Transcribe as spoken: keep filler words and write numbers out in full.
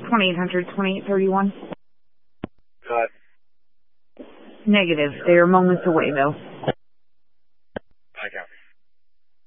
twenty-eight hundred, twenty-eight thirty-one. Cut. Negative. They are moments away, though.